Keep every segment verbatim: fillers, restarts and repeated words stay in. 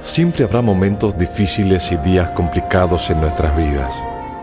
Siempre habrá momentos difíciles y días complicados en nuestras vidas.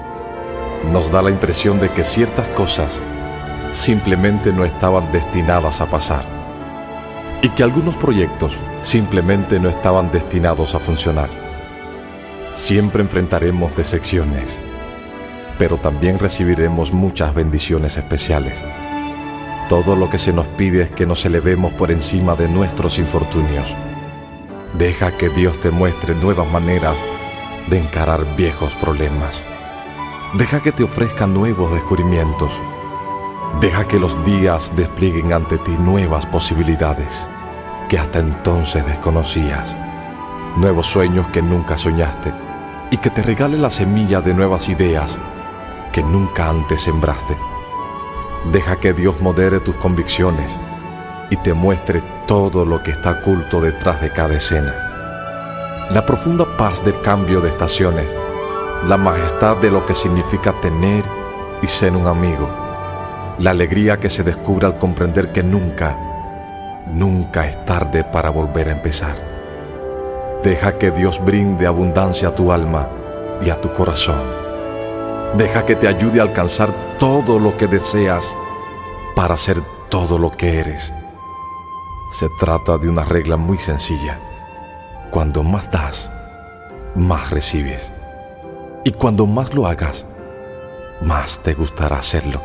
Nos da la impresión de que ciertas cosas simplemente no estaban destinadas a pasar y que algunos proyectos simplemente no estaban destinados a funcionar. Siempre enfrentaremos decepciones, pero también recibiremos muchas bendiciones especiales. Todo lo que se nos pide es que nos elevemos por encima de nuestros infortunios. Deja que Dios te muestre nuevas maneras de encarar viejos problemas. Deja que te ofrezca nuevos descubrimientos. Deja que los días desplieguen ante ti nuevas posibilidades que hasta entonces desconocías. Nuevos sueños que nunca soñaste y que te regale la semilla de nuevas ideas que nunca antes sembraste. Deja que Dios modere tus convicciones y te muestre todo lo que está oculto detrás de cada escena. La profunda paz del cambio de estaciones, la majestad de lo que significa tener y ser un amigo, la alegría que se descubre al comprender que nunca, nunca es tarde para volver a empezar. Deja que Dios brinde abundancia a tu alma y a tu corazón. Deja que te ayude a alcanzar todo lo que deseas para ser todo lo que eres. Se trata de una regla muy sencilla. Cuando más das, más recibes. Y cuando más lo hagas, más te gustará hacerlo.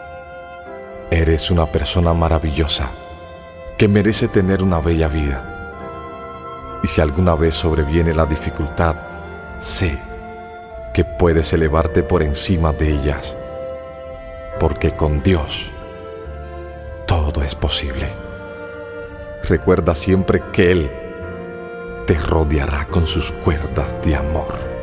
Eres una persona maravillosa que merece tener una bella vida. Y si alguna vez sobreviene la dificultad, sé que puedes elevarte por encima de ellas, porque con Dios todo es posible. Recuerda siempre que Él te rodeará con sus cuerdas de amor.